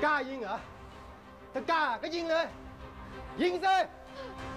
กล้ายิงเหรอถ้ากล้าก็ยิงเลย ยิงสิ